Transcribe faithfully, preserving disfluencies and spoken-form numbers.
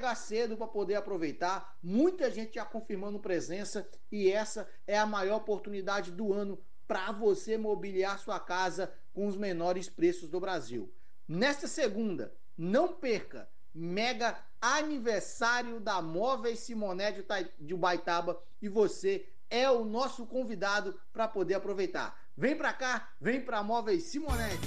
chegar cedo para poder aproveitar. Muita gente já confirmando presença e essa é a maior oportunidade do ano para você mobiliar sua casa com os menores preços do Brasil. Nesta segunda, não perca, mega aniversário da Móveis Simoné de Ubaitaba e você é o nosso convidado para poder aproveitar. Vem para cá, vem para Móveis Simoné.